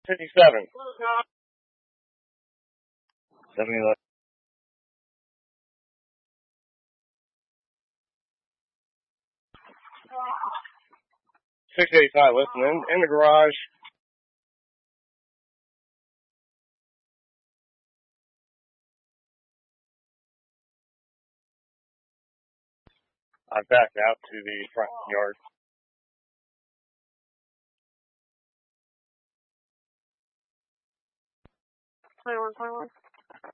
57. 70. 685, listening in the garage. I backed out to the front yard. 21.